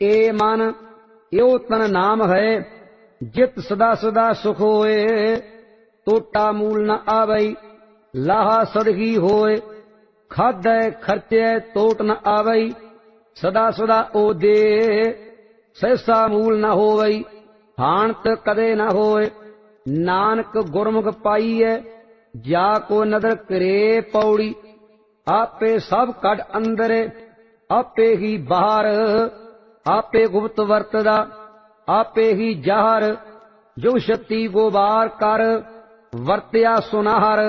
ए मन यो तन नाम है, जित सदा सदा सुख होए। टोटा मूल न आवई, लाहा सदगी होए। खादै खर्चे टोट न आवई, सदा सदा ओ दे। सहसा मूल न होवई, हाणत कदे न होए। नानक गुरमुख पाईए, जाको नदर करे पौड़ी। आपे सब कड अंदर, आपे ही बाहर। आपे गुप्त वरतदा, आपे ही जाहर। जो शक्ति गोबार कर, वरत्या सुनाहर।